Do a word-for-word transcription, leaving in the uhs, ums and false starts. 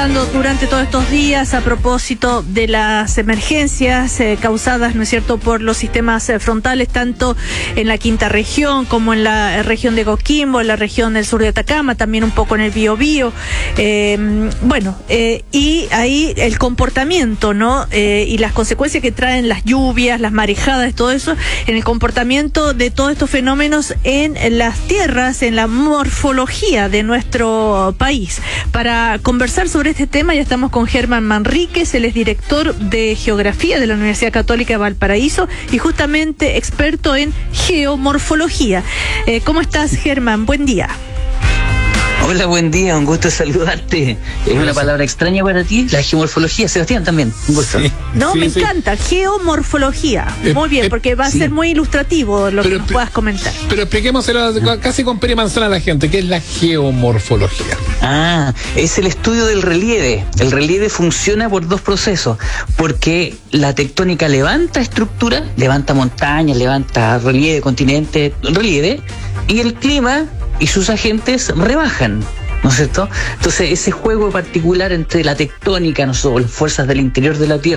Durante todos estos días a propósito de las emergencias eh, causadas, ¿no es cierto?, por los sistemas eh, frontales, tanto en la quinta región como en la eh, región de Coquimbo, en la región del sur de Atacama, también un poco en el Biobío. Eh, bueno, eh, y ahí el comportamiento, ¿no?, eh, y las consecuencias que traen las lluvias, las marejadas, todo eso, en el comportamiento de todos estos fenómenos en las tierras, en la morfología de nuestro país. Para conversar sobre este tema ya estamos con Germán Manríquez, él es director de Geografía de la Universidad Católica de Valparaíso y justamente experto en geomorfología. Eh, ¿Cómo estás, Germán? Buen día. Hola, buen día, un gusto saludarte. Es una palabra extraña para ti, la geomorfología. Sebastián, también, un gusto. Sí, no, sí, me sí. encanta, geomorfología. Eh, Muy bien, eh, porque va a sí. ser muy ilustrativo lo Pero, que nos puedas comentar. Pero expliquémoselo casi con pera y manzana a la gente, ¿qué es la geomorfología? Ah, es el estudio del relieve. El relieve funciona por dos procesos, porque la tectónica levanta estructura, levanta montañas, levanta relieve, continente, relieve, y el clima y sus agentes rebajan, ¿no es cierto? Entonces, ese juego particular entre la tectónica, ¿no?, las fuerzas del interior de la Tierra